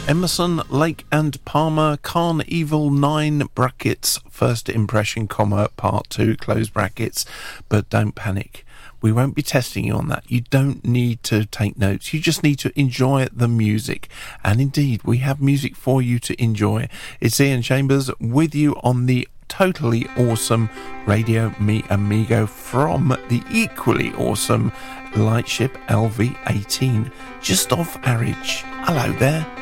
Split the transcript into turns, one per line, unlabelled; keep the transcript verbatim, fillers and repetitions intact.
Emerson, Lake and Palmer, Carn Evil nine, brackets, first impression, comma, part two, close brackets. But don't panic. We won't be testing you on that. You don't need to take notes. You just need to enjoy the music. And indeed, we have music for you to enjoy. It's Ian Chambers with you on the totally awesome Radio Mi Amigo from the equally awesome Lightship L V eighteen, just off Harwich. Hello there.